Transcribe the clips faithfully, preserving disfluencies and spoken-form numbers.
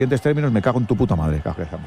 siguientes términos, me cago en tu puta madre.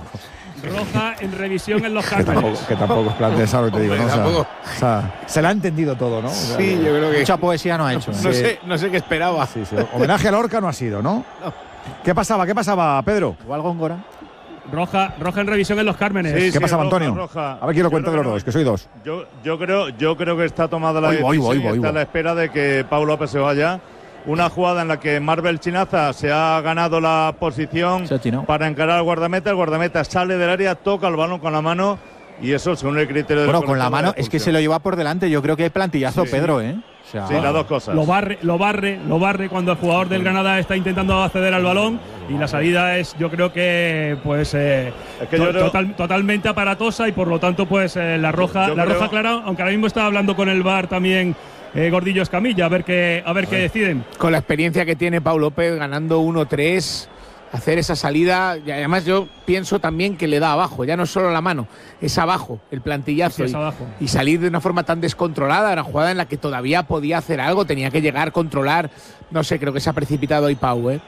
Roja en revisión en los que, tampoco, que tampoco es plan de eso, te digo, ¿no? O sea, o sea, se la ha entendido todo, ¿no? O sea, sí, yo creo que mucha poesía no ha hecho. No, no, sé, no sé qué esperaba. Sí, sí. Homenaje a Lorca no ha sido, ¿no? No. ¿Qué pasaba? ¿Qué pasaba, Pedro? Igual Góngora. Roja, roja en revisión en los Cármenes. Sí, ¿Qué sí, pasaba, roja, Antonio? Roja. A ver quién lo cuenta de los no, dos, que soy dos. Yo, yo, creo, yo creo que está tomada la voy, decisión voy, voy, y está voy. a la espera de que Pau López se vaya. Una jugada en la que Marvel Chinaza se ha ganado la posición para encarar al guardameta. El guardameta sale del área, toca el balón con la mano y eso según el criterio del Bueno, con la mano es que se lo lleva por delante. Yo creo que es plantillazo, sí, Pedro, ¿eh? O sea, sí, las dos cosas. Lo barre, lo barre, lo barre cuando el jugador del Granada está intentando acceder al balón y la salida es, yo creo que, pues, eh, es que to creo... total, totalmente aparatosa y por lo tanto, pues, eh, la roja, yo la creo... roja clara, aunque ahora mismo está hablando con el V A R también. Eh, Gordillo Escamilla, a ver qué, a ver a qué ver. deciden. Con la experiencia que tiene Pau López ganando uno tres, hacer esa salida, y además yo pienso también que le da abajo, ya no es solo la mano, es abajo, el plantillazo. Sí, es y, abajo. y salir de una forma tan descontrolada, una jugada en la que todavía podía hacer algo, tenía que llegar, controlar, no sé, creo que se ha precipitado ahí Pau, ¿eh?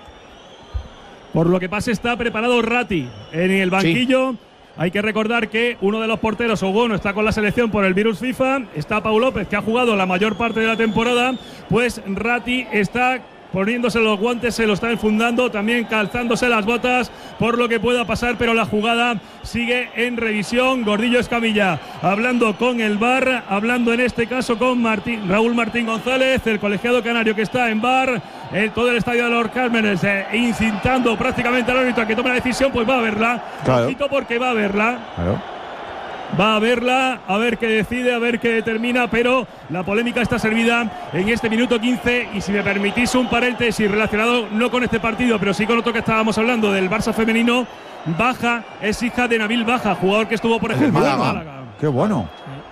Por lo que pasa está preparado Ratti en el banquillo. Sí. Hay que recordar que uno de los porteros, Ogono, está con la selección por el virus FIFA. Está Pau López, que ha jugado la mayor parte de la temporada. Pues Ratti está poniéndose los guantes, se lo está enfundando, también calzándose las botas por lo que pueda pasar, pero la jugada sigue en revisión. Gordillo Escamilla hablando con el V A R, hablando en este caso con Martín, Raúl Martín González, el colegiado canario que está en V A R, en todo el estadio de los Cármenes, eh, incitando prácticamente al árbitro a que tome la decisión, pues va a verla. Claro. Porque va a verla. Claro. Va a verla, a ver qué decide, a ver qué determina, pero la polémica está servida en este minuto quince. Y si me permitís un paréntesis relacionado no con este partido, pero sí con otro que estábamos hablando del Barça femenino, Baja es hija de Nabil Baja, jugador que estuvo, por ejemplo, en Málaga. Qué bueno.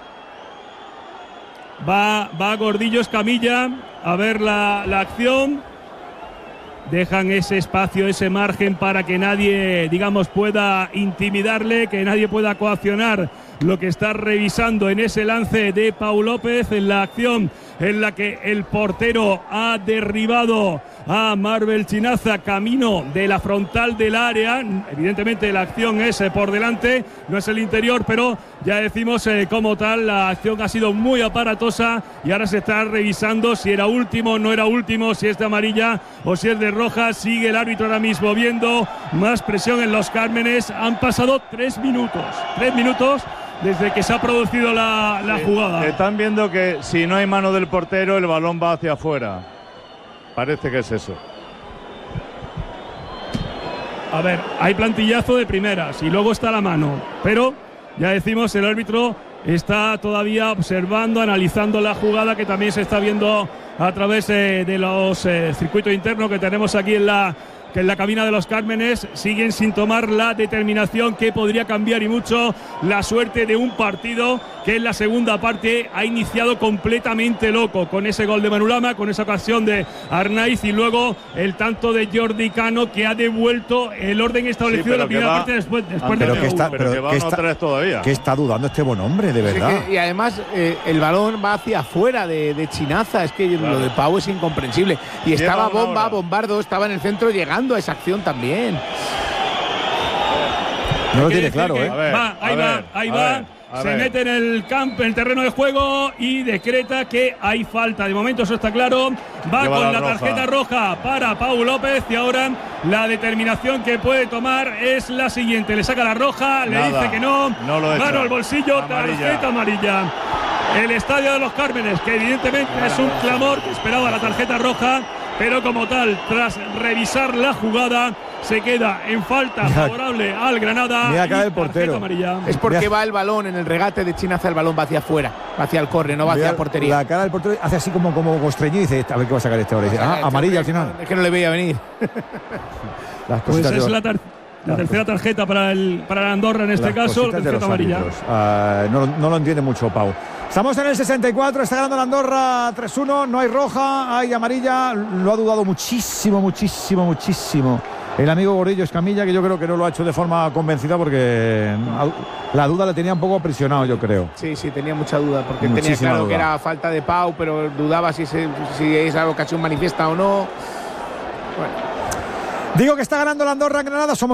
Va, va Gordillo Escamilla a ver la, la acción. Dejan ese espacio, ese margen para que nadie, digamos, pueda intimidarle, que nadie pueda coaccionar lo que está revisando en ese lance de Pau López, en la acción en la que el portero ha derribado a Marvel Chinaza camino de la frontal del área. Evidentemente la acción es por delante, no es el interior, pero ya decimos eh, como tal, la acción ha sido muy aparatosa y ahora se está revisando si era último, no era último, si es de amarilla o si es de roja. Sigue el árbitro ahora mismo viendo más presión en los Cármenes. Han pasado tres minutos, tres minutos desde que se ha producido la, la sí, jugada. Están viendo que si no hay mano del portero, el balón va hacia afuera. Parece que es eso. A ver, hay plantillazo de primeras y luego está la mano. Pero, ya decimos, el árbitro está todavía observando, analizando la jugada que también se está viendo a través eh, de los eh, circuitos internos que tenemos aquí en la... que en la cabina de los Cármenes. Siguen sin tomar la determinación que podría cambiar y mucho la suerte de un partido que en la segunda parte ha iniciado completamente loco, con ese gol de Manulama, con esa ocasión de Arnaiz y luego el tanto de Jordi Cano, que ha devuelto el orden establecido sí, en la primera va, parte después, después pero de que está, pero, pero que va que está, tres todavía. Que está dudando este buen hombre, de verdad. Sí, que, y además eh, el balón va hacia afuera de, de Chinaza, es que claro, lo de Pau es incomprensible. Y Lleva estaba Bomba, Bombardo, estaba en el centro llegando a esa acción también. No lo tiene claro, ¿eh? Ver, va, ahí va, ver, ahí va. Ver, se ver. mete en el campo, en el terreno de juego y decreta que hay falta. De momento eso está claro. Va Lleva con la, la tarjeta roja para Pau López y ahora la determinación que puede tomar es la siguiente. Le saca la roja, Nada, le dice que no. no lo Mano al bolsillo, amarilla. Tarjeta amarilla. El estadio de los Cármenes, que evidentemente es un clamor que esperaba la tarjeta roja, pero como tal, tras revisar la jugada, se queda en falta favorable al Granada. Mira acá el portero. Es porque Mira. va el balón en el regate de Chinaza, el balón va hacia afuera, va hacia el córner, no va Mira hacia la portería. La cara del portero hace así como, como constreñido y dice, a ver qué va a sacar este ahora. Dice, ah, este amarilla al final. Es que no le veía venir. Las pues es la, tar la tercera tarjeta para el para la Andorra en este Las caso, la tarjeta amarilla. Uh, no, no lo entiende mucho Pau. Estamos en el sesenta y cuatro, está ganando la Andorra tres uno, no hay roja, hay amarilla. Lo ha dudado muchísimo, muchísimo, muchísimo el amigo Gordillo Escamilla, que yo creo que no lo ha hecho de forma convencida porque la duda le tenía un poco aprisionado, yo creo. Sí, sí, tenía mucha duda, porque Muchísima tenía claro duda. que era falta de Pau, pero dudaba si, se, si esa ocasión manifiesta o no. Bueno. Digo que está ganando la Andorra en Granada. Somos